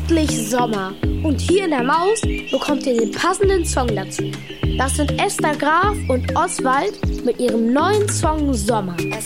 endlich Sommer. Und hier in der Maus bekommt ihr den passenden Song dazu. Das sind Esther Graf und Oswald mit ihrem neuen Song Sommer.